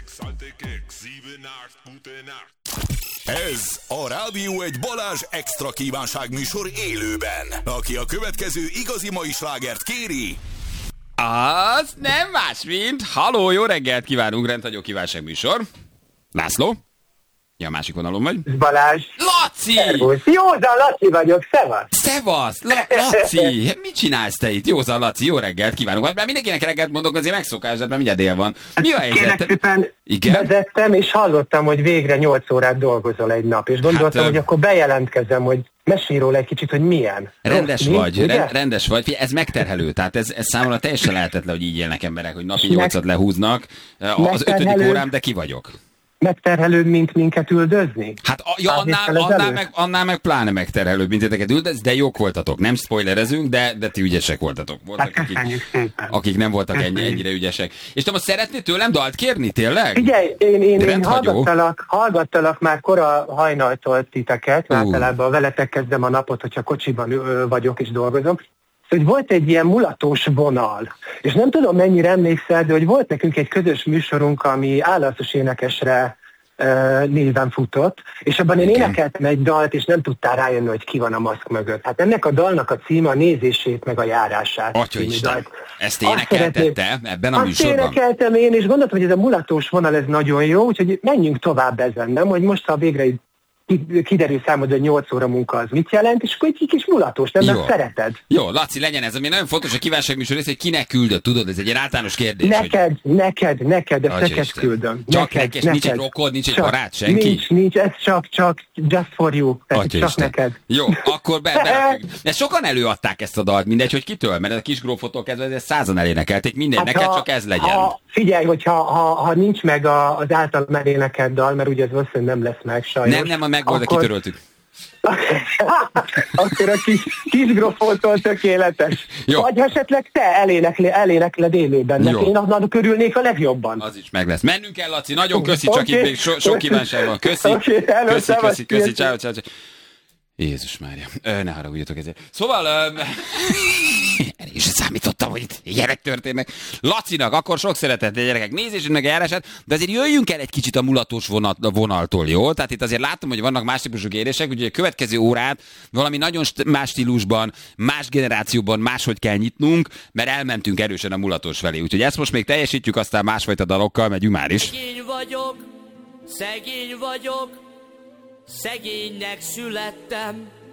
Ez a Rádió egy Balázs extra kívánság műsor élőben. Aki a következő igazi mai slágert kéri... Az nem más, mint... Halló, jó reggelt kívánunk, rendhagyó kívánság műsor. László? Ja, másik vonalon vagy? Balázs. Laci! Szervusz. Józan Laci vagyok, szevasz! Szevasz! Laci! Mit csinálsz te itt? Józan Laci, jó reggelt kívánunk. Mert mindenkinek reggelt mondok, azért megszokás, de mindjárt dél van. Mi a helyzet? Szépen igen? vezettem, és hallottam, hogy végre 8 órát dolgozol egy nap, és gondoltam, hogy akkor bejelentkezem, hogy mesélj róla egy kicsit, hogy milyen. Rendes vagy, rendes vagy. Ez megterhelő, tehát ez számomra teljesen lehetetlen, hogy így élnek emberek, hogy napi 8-at lehúznak. Az 5. órám, de ki vagyok. Megterhelőbb, mint minket üldözni? Hát annál meg pláne megterhelőbb, mint titeket üldöz, de jók voltatok. Nem spoilerezünk, de ti ügyesek voltatok. Voltak, akik nem voltak ennyire ügyesek. És te most szeretnéd tőlem dalt kérni, tényleg? Figyelj, én hallgattalak már kora hajnaltól titeket, általában veletek kezdem a napot, hogyha kocsiban vagyok és dolgozom. Hogy volt egy ilyen mulatós vonal, és nem tudom mennyire emlékszel, de hogy volt nekünk egy közös műsorunk, ami állatos énekesre néven futott, és abban én énekeltem egy dalt, és nem tudtál rájönni, hogy ki van a maszk mögött. Hát ennek a dalnak a címe a nézését meg a járását. Atyaisten, ezt énekelted te ebben a műsorban? Azt énekeltem én, és gondoltam, hogy ez a mulatós vonal, ez nagyon jó, úgyhogy menjünk tovább ezen, nem? Hogy most, ha végre kiderül számodra, hogy 8 óra munka az mit jelent, és akkor egy kis mulatós, nem? Mert szereted. Jó, Laci, legyen ez, ami nagyon fontos a kívánságműsor rész, hogy kinek küldött, tudod, ez egy általános kérdés. Neked, ezt neked küldöm. Csak neked, nincs egy rokod, nincs egy barát, senki? Nincs, ez csak just for you, csak neked. Jó, akkor de sokan előadták ezt a dalt, mindegy, hogy kitől, mert a kis grófotól kezdve ezt 100-an elénekelték, minden, hát neked csak ez legyen. Figyelj, hogyha nincs meg az által elénekelt dal, mert ugye ez valószínűleg nem lesz meg, sajnos. Nem, megvolt, akkor... kitöröltük. Akkor a kis grofótól tökéletes. Jó. Vagy esetleg te elénekled élőben. Én annak örülnék a legjobban. Az is meg lesz. Mennünk el, Laci, nagyon köszi, csak itt még sok kívánság van. Köszi, ciao. Jézus Mária, ne haragudjatok ezért. Szóval, én is számítottam, hogy itt ilyenek történnek. Lacinak, akkor sok szeretettel, gyerekek, nézését meg járását, de azért jöjjünk el egy kicsit a mulatós vonaltól, jó? Tehát itt azért látom, hogy vannak más típusú kérések, úgyhogy a következő órát valami nagyon más stílusban, más generációban máshogy kell nyitnunk, mert elmentünk erősen a mulatós felé. Úgyhogy ezt most még teljesítjük, aztán másfajta dalokkal megyünk már is. Szegény vagyok, szegénynek születtem,